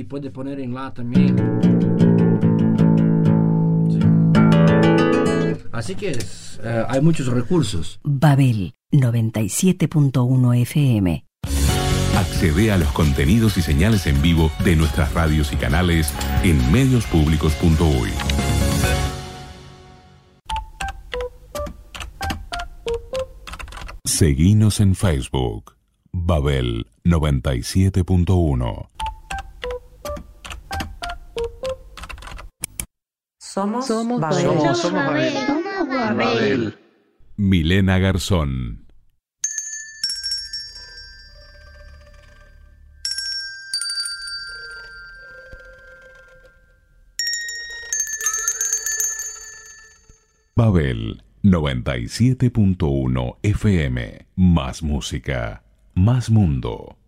y puede poner en la también. Sí. Así que hay muchos recursos. Babel 97.1 FM. Accede a los contenidos y señales en vivo de nuestras radios y canales en mediospublicos.uy. Seguinos en Facebook. Babel 97.1. Somos Babel. Somos Babel. Babel. Milena Garzón. Babel 97.1 FM. Más música, más mundo.